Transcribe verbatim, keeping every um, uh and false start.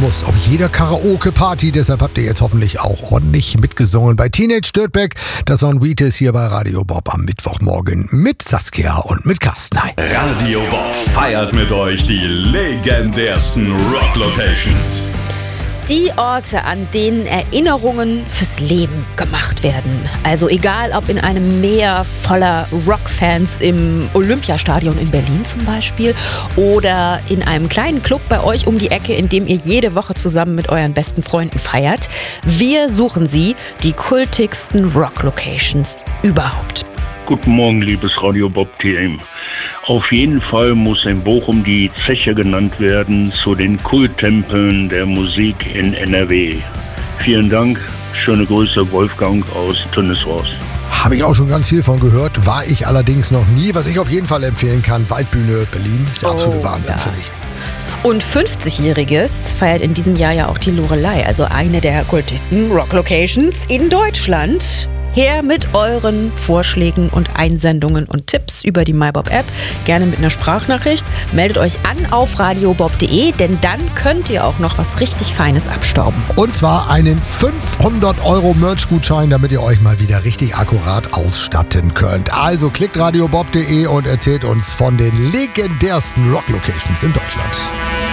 muss auf jeder Karaoke-Party. Deshalb habt ihr jetzt hoffentlich auch ordentlich mitgesungen bei Teenage Dirtbag. Das waren Wheaties hier bei Radio Bob am Mittwochmorgen mit Saskia und mit Carsten. Hi. Radio Bob feiert mit euch die legendärsten Rock-Locations. Die Orte, an denen Erinnerungen fürs Leben gemacht werden. Also egal, ob in einem Meer voller Rockfans im Olympiastadion in Berlin zum Beispiel oder in einem kleinen Club bei euch um die Ecke, in dem ihr jede Woche zusammen mit euren besten Freunden feiert. Wir suchen sie, die kultigsten Rock-Locations überhaupt. Guten Morgen, liebes Radio Bob-Team. Auf jeden Fall muss in Bochum die Zeche genannt werden zu den Kulttempeln der Musik in N R W. Vielen Dank, schöne Grüße, Wolfgang aus Tönnesforst. Habe ich auch schon ganz viel von gehört, war ich allerdings noch nie. Was ich auf jeden Fall empfehlen kann, Waldbühne Berlin, ist der absolute Oh, Wahnsinn, ja. finde ich. Und fünfzigjähriges feiert in diesem Jahr ja auch die Loreley, also eine der kultigsten Rock-Locations in Deutschland. Her mit euren Vorschlägen und Einsendungen und Tipps über die MyBob-App. Gerne mit einer Sprachnachricht. Meldet euch an auf radiobob punkt de, denn dann könnt ihr auch noch was richtig Feines abstauben. Und zwar einen fünfhundert Euro Merch-Gutschein, damit ihr euch mal wieder richtig akkurat ausstatten könnt. Also klickt radiobob punkt de und erzählt uns von den legendärsten Rock-Locations in Deutschland.